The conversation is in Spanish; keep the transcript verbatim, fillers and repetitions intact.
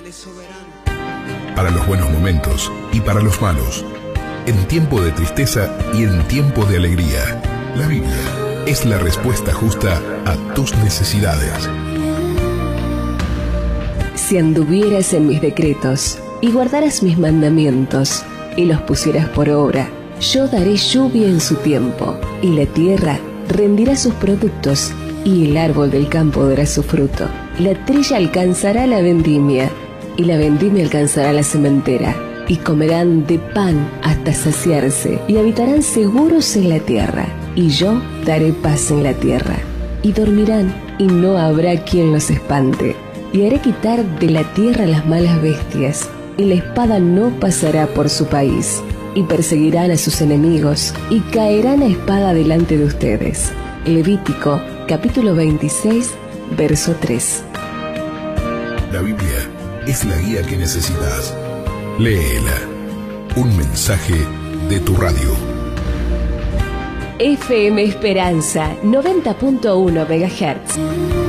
Él es soberano. Para los buenos momentos y para los malos, en tiempo de tristeza y en tiempo de alegría, la Biblia es la respuesta justa a tus necesidades. Si anduvieras en mis decretos y guardaras mis mandamientos y los pusieras por obra, yo daré lluvia en su tiempo, y la tierra rendirá sus productos, y el árbol del campo dará su fruto. La trilla alcanzará la vendimia, y la vendimia alcanzará la sementera, y comerán de pan hasta saciarse, y habitarán seguros en la tierra, y yo daré paz en la tierra. Y dormirán, y no habrá quien los espante, y haré quitar de la tierra las malas bestias, y la espada no pasará por su país, y perseguirán a sus enemigos, y caerán a espada delante de ustedes. Levítico, capítulo veintiséis, verso tres. La Biblia es la guía que necesitas. Léela. Un mensaje de tu radio. F M Esperanza, noventa punto uno megahertz.